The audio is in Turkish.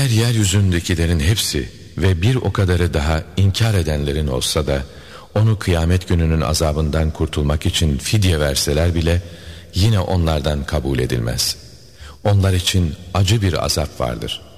Eğer yeryüzündekilerin hepsi ve bir o kadarı daha inkar edenlerin olsa da onu kıyamet gününün azabından kurtulmak için fidye verseler bile yine onlardan kabul edilmez. Onlar için acı bir azap vardır.